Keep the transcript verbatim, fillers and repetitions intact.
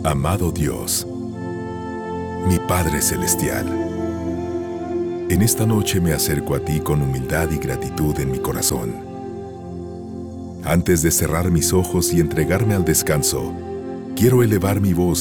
Amado Dios, mi Padre Celestial, en esta noche me acerco a ti con humildad y gratitud en mi corazón. Antes de cerrar mis ojos y entregarme al descanso, quiero elevar mi voz